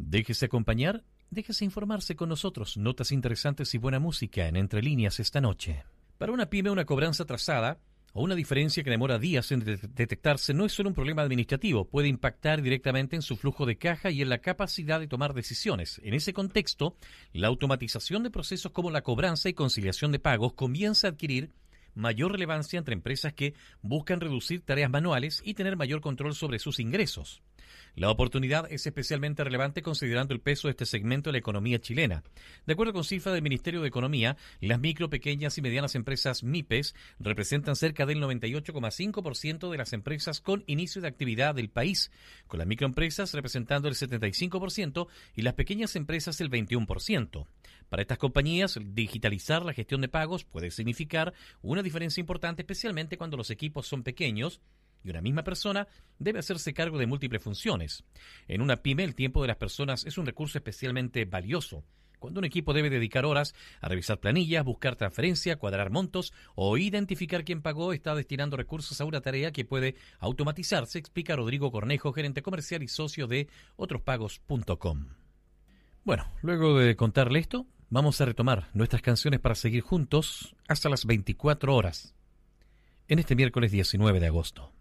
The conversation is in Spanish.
Déjese acompañar, déjese informarse con nosotros. Notas interesantes y buena música en Entre Líneas esta noche. Para una pyme, una cobranza atrasada o una diferencia que demora días en detectarse no es solo un problema administrativo, puede impactar directamente en su flujo de caja y en la capacidad de tomar decisiones. En ese contexto, la automatización de procesos como la cobranza y conciliación de pagos comienza a adquirir mayor relevancia entre empresas que buscan reducir tareas manuales y tener mayor control sobre sus ingresos. La oportunidad es especialmente relevante considerando el peso de este segmento en la economía chilena. De acuerdo con cifras del Ministerio de Economía, las micro, pequeñas y medianas empresas MIPES representan cerca del 98,5% de las empresas con inicio de actividad del país, con las microempresas representando el 75% y las pequeñas empresas el 21%. Para estas compañías, digitalizar la gestión de pagos puede significar una diferencia importante, especialmente cuando los equipos son pequeños y una misma persona debe hacerse cargo de múltiples funciones. En una pyme, el tiempo de las personas es un recurso especialmente valioso. Cuando un equipo debe dedicar horas a revisar planillas, buscar transferencia, cuadrar montos o identificar quién pagó, está destinando recursos a una tarea que puede automatizarse, explica Rodrigo Cornejo, gerente comercial y socio de otrospagos.com. Bueno, luego de contarle esto, vamos a retomar nuestras canciones para seguir juntos hasta las 24 horas en este miércoles 19 de agosto.